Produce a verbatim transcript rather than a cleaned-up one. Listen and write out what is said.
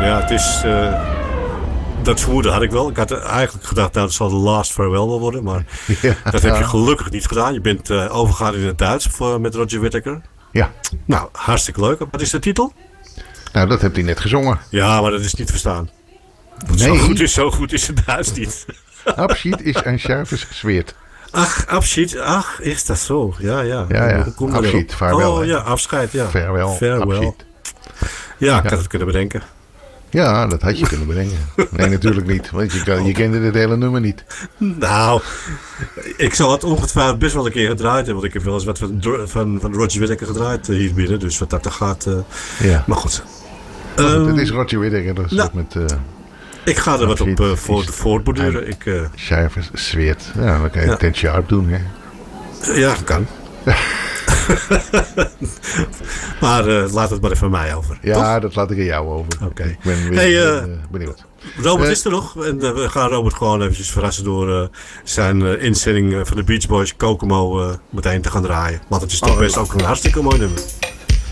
ja, het is... Uh, dat vermoeden had ik wel. Ik had eigenlijk gedacht, nou, dat zal de last farewell wel worden. Maar ja. dat heb je gelukkig niet gedaan. Je bent uh, overgegaan in het Duits voor, met Roger Whittaker. Ja. Nou, hartstikke leuk. Wat is de titel? Nou, dat hebt hij net gezongen. Ja, maar dat is niet te verstaan. Nee. Zo goed is, zo goed is het Duits niet. Abschied is een scharfes zweert. Ach, afscheid. Ach, is dat zo? Ja, ja. Ja, ja. Afscheid, vaarwel. Oh, ja, afscheid, ja. Farewell, farewell. Ja, ik ja. had het kunnen bedenken. Ja, dat had je kunnen bedenken. Nee, natuurlijk niet. Want je, kan, je kende het hele nummer niet. Nou, ik zal het ongetwijfeld best wel een keer gedraaid hebben. Want ik heb wel eens wat van, van, van Roger Whittaker gedraaid hier binnen. Dus wat dat er gaat. Uh, ja. Maar goed. Maar goed, um, het is Roger Whittaker. Dat is nou, met... Uh, ik ga er wat op uh, voor, voortborduren. Ik, uh, Schijvers, zweert. Ja, dan kan je ja. ten sharp doen, hè? Ja, kan. maar uh, laat het maar even aan mij over. Ja, toch? Dat laat ik aan jou over. Oké. Okay. Ik ben weer hey, uh, uh, benieuwd. Robert uh, uh, is er nog. En uh, we gaan Robert gewoon eventjes verrassen door uh, zijn uh, inzending uh, van de Beach Boys Kokomo uh, meteen te gaan draaien. Want het is toch oh, best ook een hartstikke mooi nummer.